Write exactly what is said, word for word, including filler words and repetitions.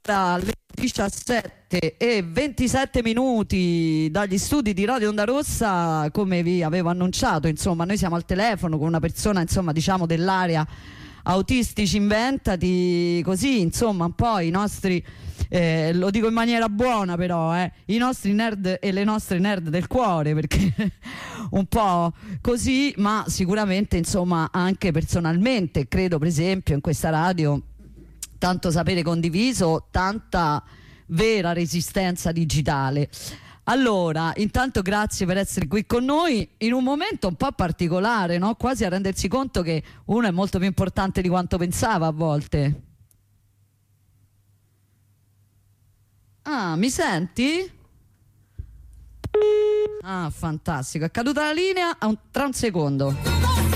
alle diciassette e ventisette minuti dagli studi di Radio Onda Rossa. Come vi avevo annunciato, insomma, noi siamo al telefono con una persona, insomma, diciamo dell'area Autistici Inventati, così, insomma, un po' i nostri, eh, lo dico in maniera buona però, eh, i nostri nerd e le nostre nerd del cuore, perché un po' così, ma sicuramente, insomma, anche personalmente, credo, per esempio, in questa radio tanto sapere condiviso, tanta vera resistenza digitale. Allora, intanto grazie per essere qui con noi in un momento un po' particolare, no? Quasi a rendersi conto che uno è molto più importante di quanto pensava a volte. Ah, mi senti? Ah, fantastico, è caduta la linea a un, tra un secondo.